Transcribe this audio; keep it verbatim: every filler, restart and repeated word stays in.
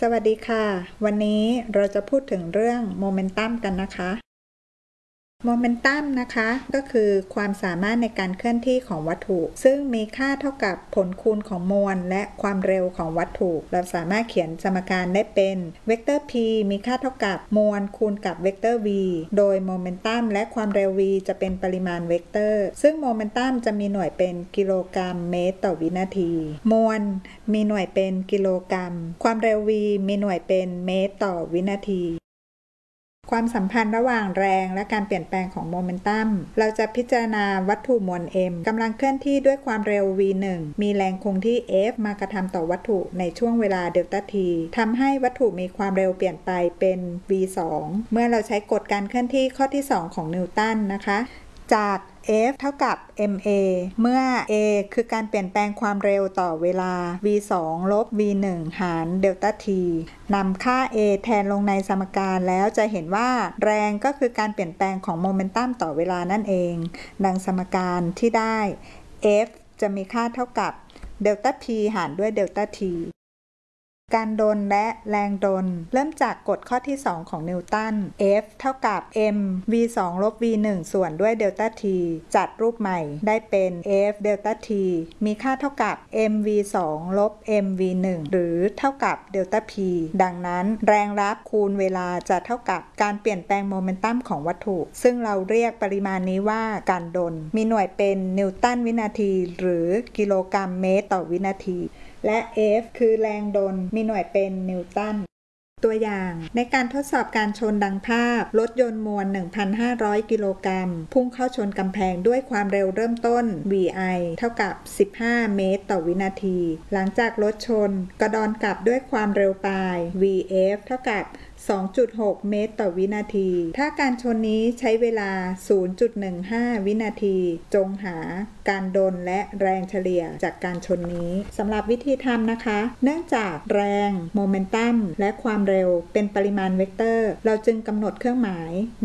สวัสดีค่ะวันนี้เราจะพูดถึงเรื่องโมเมนตัมกันนะคะโมเมนตัมนะคะก็คือความสามารถในการเคลื่อนที่ของวัตถุซึ่งมีค่าเท่ากับผลคูณของมวลและความเร็วของวัตถุเราสามารถเขียนสมการได้เป็นเวกเตอร์ p มีค่าเท่ากับมวลคูณกับเวกเตอร์ v โดยโมเมนตัมและความเร็ว v จะเป็นปริมาณเวกเตอร์ซึ่งโมเมนตัมจะมีหน่วยเป็นกิโลกรัมเมตรต่อวินาทีมวลมีหน่วยเป็นกิโลกรัมความเร็ว v มีหน่วยเป็นเมตรต่อวินาทีความสัมพันธ์ระหว่างแรงและการเปลี่ยนแปลงของโมเมนตัมเราจะพิจารณาวัตถุมวล m กำลังเคลื่อนที่ด้วยความเร็ว v หนึ่ง มีแรงคงที่ F มากระทำต่อวัตถุในช่วงเวลาเดลต้า t ทำให้วัตถุมีความเร็วเปลี่ยนไปเป็น v สอง เมื่อเราใช้กฎการเคลื่อนที่ข้อที่สองของนิวตันนะคะจาก F เท่ากับ ma เมื่อ a คือการเปลี่ยนแปลงความเร็วต่อเวลา v สอง ลบ v หนึ่ง หารเดลต้า t นำค่า a แทนลงในสมการแล้วจะเห็นว่าแรงก็คือการเปลี่ยนแปลงของโมเมนตัมต่อเวลานั่นเองดังสมการที่ได้ F จะมีค่าเท่ากับเดลต้า p หารด้วยเดลต้า tการดลและแรงดลเริ่มจากกฎข้อที่สองของนิวตัน F เท่ากับ m v สอง ลบ v หนึ่ง ส่วนด้วยเดลต้า t จัดรูปใหม่ได้เป็น F เดลต้า t มีค่าเท่ากับ m v สอง ลบ m v หนึ่ง หรือเท่ากับเดลต้า p ดังนั้นแรงรับคูณเวลาจะเท่ากับการเปลี่ยนแปลงโมเมนตัมของวัตถุซึ่งเราเรียกปริมาณนี้ว่าการดลมีหน่วยเป็นนิวตันวินาทีหรือกิโลกรัมเมตรต่อวินาทีและ F คือแรงดลมีหน่วยเป็นนิวตันตัวอย่างในการทดสอบการชนดังภาพรถยนต์มวล หนึ่งพันห้าร้อย กิโลกรัมพุ่งเข้าชนกำแพงด้วยความเร็วเริ่มต้น vi เท่ากับสิบห้าเมตรต่อวินาทีหลังจากรถชนกระดอนกลับด้วยความเร็วปลาย vf เท่ากับ สองจุดหก เมตรต่อวินาทีถ้าการชนนี้ใช้เวลา ศูนย์จุดหนึ่งห้า วินาทีจงหาการดลและแรงเฉลี่ยจากการชนนี้สำหรับวิธีทำนะคะเนื่องจากแรงโมเมนตัมและความเร็วเป็นปริมาณเวกเตอร์เราจึงกำหนดเครื่องหมาย